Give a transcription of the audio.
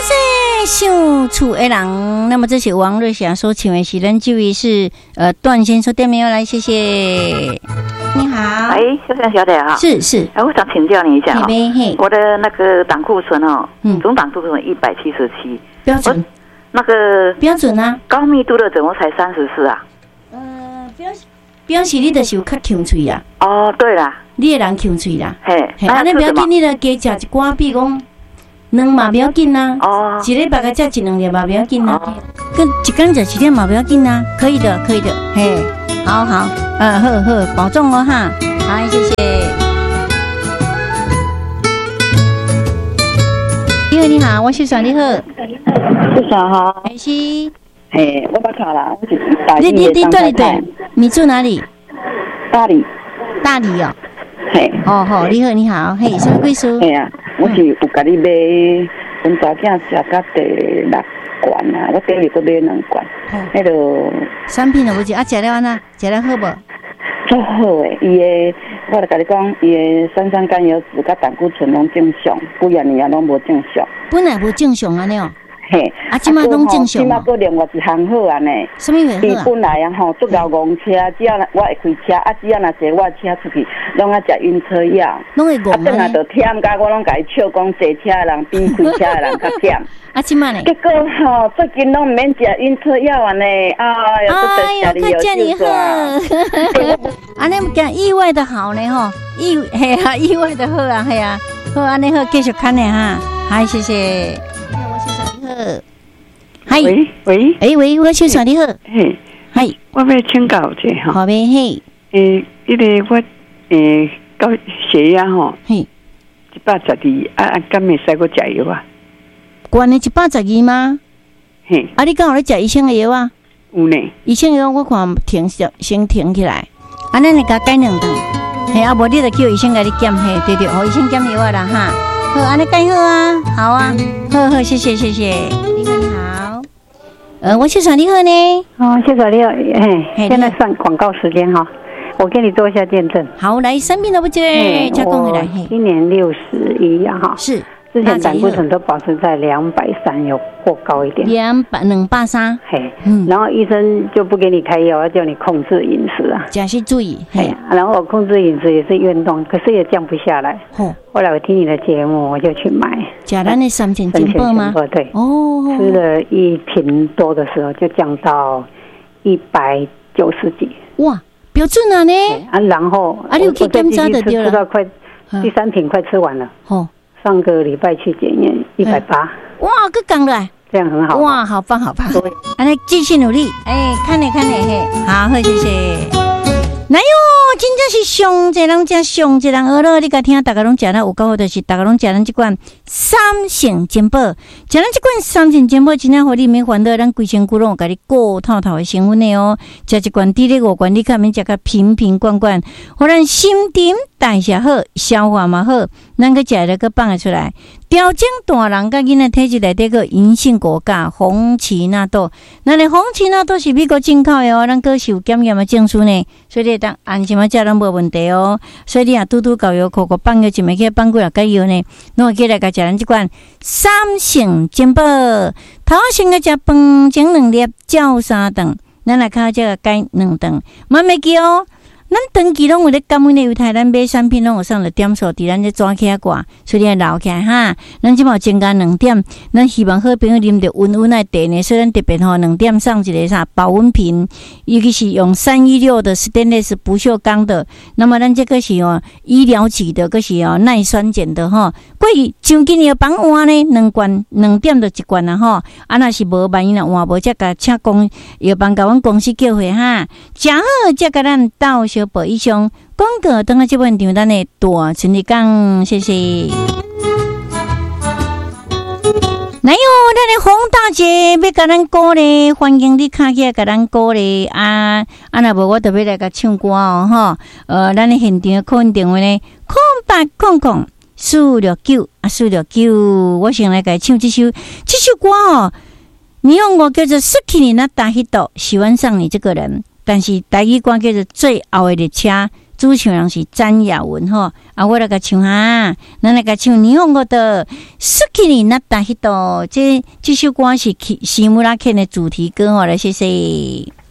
想厝的人，那么这是王瑞霞所请的是咱这位是段先生，电话来，谢谢。你好， 秀香小姐啊， 是， 我想请教你一下啊，我的那个胆固醇哦，总胆固醇177， 标准， 那个标准啊， 高密度的怎么才34啊？ 表示你就是有较强嘴啦。 哦，对啦， 你的人强嘴啦， 嘿， 安尼不要紧，你著加食一寡，比如讲2嘛不要紧啦，一礼拜个食1-2粒嘛不要紧啦，跟一天食1粒嘛不要紧啦，可以的，嘿，好，好，保重哦哈，好，谢谢。你好，我是爽，你好， 是啥哈？ 是。 嘿，我把卡啦，我是大理的你对，你住哪里？ 大理哦。 嘿。 好，你好，嘿，什么贵书？ 嘿啊，我是有甲你买，阮查囝食到第6罐啊，我第二个买2罐，迄个产品就有食了安那，食了好无？ 足好诶，我就甲你讲，伊诶三酸甘油酯甲胆固醇拢正常，几啊年啊拢无正常。 本来无正常安尼哦。 嘿， 即摆拢正常。 即摆佫另外一项好安尼。 什么会好啊？ 伊本来啊吼，足够戆车，只要我会开车，只要若坐我车出去，拢爱食晕车药。 拢会戆啊？ 转来就忝，甲我拢甲伊笑讲，坐车的人比开车的人较忝。 即摆呢？ 结果吼，最近拢毋免食晕车药安尼，哎呀， 快叫你好！安尼讲意外的好呢吼，意外的好啊，好安尼好，继续看呢哈，好，谢谢。嗨，喂，我小爽你好，嗨， 我要请教一下哈， 好呗，嘿， 迄个我高血压吼， 嘿 ，112敢会使我食药啊？ 关的112吗？ 嘿， 你敢有咧食医生的药啊？ 有呢， 医生药我看先停起来，咱来甲改2顿，无你就叫医生甲你减，对，互医生减药啦哈。好，安尼改好啊，好啊，好，谢谢。你好，我是爽你好呢。 谢谢你好，现在算广告时间哈，我给你做一下见证。 好，来3遍都不接，加讲回来。 今年61啊哈， 是。 之前胆固醇都保持在230，有过高一点。 283。 然后医生就不给你开药，要叫你控制饮食啊。 加是注意。 然后我控制饮食也是运动，可是也降不下来。后来我听你的节目，我就去买。 加咱的3千金宝吗？ 对。吃了1瓶多的时候，就降到190几。 哇，标准啊呢！ 然后你有去检查的对了。 吃到快第3瓶快吃完了。上个礼拜去检验180， 哇，佮降了， 这样很好， 哇，好棒，安尼继续努力，看你，好，谢谢。来哟，真正是上一人食上一人学了，你甲听，大家拢食了有够好，就是大家拢食咱这款3成珍宝，食咱这款3成珍宝，真正互你免烦恼，咱规身躯拢有甲你顾透透的成分的哦。食一罐滴滴5罐，你看免食甲瓶罐罐，互咱心沉代谢好，消化嘛好，咱个食了个放得出来。调整大人甲囡仔体质内底个银杏果苷、红荠纳豆，咱的红荠纳豆是美国进口的哦，咱个是有检验的证书呢，所以你当安心啊食拢无问题哦。所以你啊拄搞药口放药一枚去放几啊个药呢，侬会起来甲食咱这款3成珍宝，头先个食饭前2粒，照3顿，咱来靠这个改2顿，慢慢记哦。咱长期拢有咧感恩的犹太，咱买产品拢有上了点数，伫咱这抓起来挂，所以留起来哈。咱即马增加2点，咱希望好朋友啉着温温的茶呢，所以咱特别2点上一个啥保温瓶，尤其是用316的 stainless 不锈钢的，那么咱这个是医疗级的，个是耐酸碱的哈。过去像今年放换呢，2罐2点就1罐啦哈。若是无万一若换无，则甲请药房甲阮公司叫回哈，食好则甲咱到小宝以上广告，等下这问题咱的大陈立刚，谢谢。来哟，咱的洪大姐要甲咱歌咧，欢迎你卡起来甲咱歌咧若无我特别来甲唱歌哦哈。咱的现场扣音电话呢，0800-469-469，我先来甲唱这首歌哦。你用我叫做《失去你那大 hit》，喜欢上你这个人。但是台语歌叫做最后的列车， 主唱人是詹雅文吼，啊，我来个唱哈，咱来个唱日本語的《好きになった人》，这首歌是西村拉肯的主题歌哦，来谢谢。